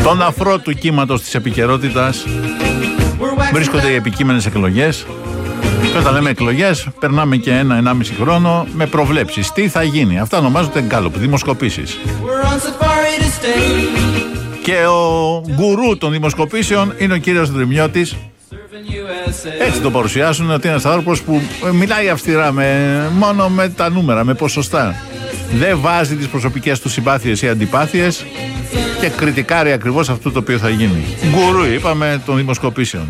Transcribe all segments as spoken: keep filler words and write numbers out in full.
Τον αφρό του κύματος της επικαιρότητας βρίσκονται οι επικείμενες εκλογές. Και όταν λέμε εκλογές, περνάμε και ένα, ενάμιση χρόνο με προβλέψεις. Τι θα γίνει? Αυτά ονομάζονται γκάλοπ, δημοσκοπήσεις. Και ο γκουρού των δημοσκοπήσεων είναι ο κύριος Δρυμιώτης. Έτσι το παρουσιάσουν, ότι είναι ένας άνθρωπος που μιλάει αυστηρά, με, μόνο με τα νούμερα, με ποσοστά. Δεν βάζει τις προσωπικές του συμπάθειες ή αντιπάθειες και κριτικάρει ακριβώς αυτό το οποίο θα γίνει. Γκουρού, είπαμε, των δημοσκοπήσεων.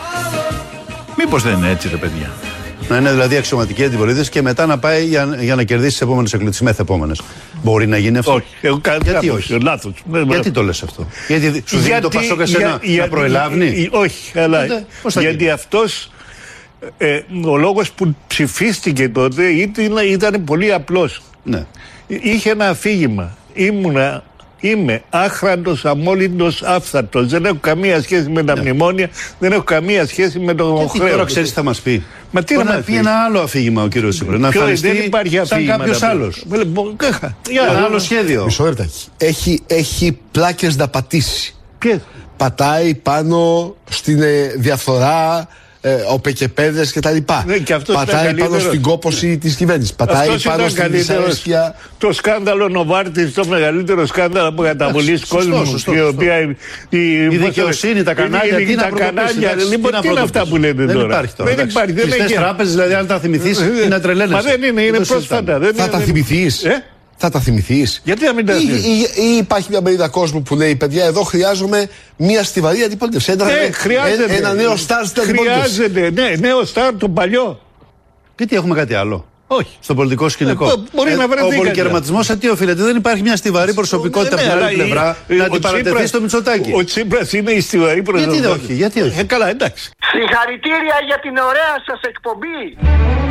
Μήπως δεν είναι έτσι, ρε παιδιά? Να είναι δηλαδή αξιωματική αντιπολίτευση και μετά να πάει για, για να κερδίσει τις επόμενες εκλογές, τις μεθεπόμενες. Μπορεί να γίνει αυτό? Όχι. Εγώ κάνω Γιατί όχι? Λάθος. Γιατί το λες αυτό? Γιατί σου δίνει το Πασόκ εσένα για, να προελάβνει? Όχι, αλλά Τότε, γιατί γίνει? αυτός ε, ο λόγος που ψηφίστηκε τότε ήταν, ήταν πολύ απλός. Ναι. Είχε ένα αφήγημα. Ήμουνα Είμαι άχραντος, αμόλυντος, άφθαρτος. Δεν έχω καμία σχέση με τα ναι. μνημόνια, δεν έχω καμία σχέση με το χρέος. Τώρα ξέρεις τι θα μας πει? Μα τι να μας πει? πει ένα άλλο αφήγημα ο κύριος Τσίπρας. Να εμφανιστεί σαν κάποιος άλλος. Ένα άλλο σχέδιο. Μισοέρτακι. Έχει, έχει πλάκες να πατήσει. Ποιες? Πατάει πάνω στην ε, διαφθορά, ε, οπεκεπέδες κτλ. Ναι, πατάει πάνω στην κόπωση της κυβέρνησης. Πατάει αυτός πάνω στην δυσαρέσκεια. Το σκάνδαλο Νοβάρτης, το μεγαλύτερο σκάνδαλο από καταβολής κόσμου. Η οποία η, η δικαιοσύνη, τα κανάλια, τι να πρωτοποιήσει? Λοιπόν, τι είναι αυτά που λέτε τώρα? Δεν υπάρχει τώρα. Δεν υπάρχει. Κλειστές τράπεζες, δηλαδή, αν τα θυμηθείς, είναι να τρελαίνεσαι. Μα δεν είναι, είναι πρόσφατα. Θα τα θυμηθείς? Θα τα θυμηθείς? Γιατί να μην τα θυμηθείς? Ή, ή, ή υπάρχει μια μερίδα κόσμου που λέει, παιδιά, εδώ χρειάζομαι μια στιβαρή αντιπολίτευση. Ένα, ναι, χρειάζεται. ένα νέο στάρ στην αντιπολίτευση. Χρειάζεται, ναι, νέο στάρ, το παλιό. Γιατί έχουμε κάτι άλλο? Όχι. Στο πολιτικό σκηνικό. Ε, μπορεί ε, να βρεθεί. Ο πολυκερματισμός σε τι οφείλεται? Δεν υπάρχει μια στιβαρή προσωπικότητα από την άλλη πλευρά να αντιπαρατεθεί στο Μητσοτάκη. Ο Τσίπρας είναι η στιβαρή προσωπικότητα. Γιατί όχι? Γιατί όχι? Ε, καλά, εντάξει. Συγχαρητήρια για την ωραία σας εκπομπή.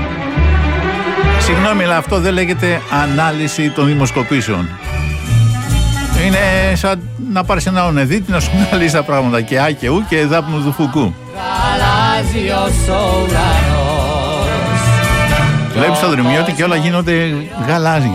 Συγγνώμη, αλλά αυτό δεν λέγεται ανάλυση των δημοσκοπήσεων. Είναι σαν να πάρεις ένα ονεδίτη να σου αναλύσει τα πράγματα και α και ου και δάπνου του φουκού. Βλέπεις το Δρυμιώτη και όλα γίνονται γαλάζια.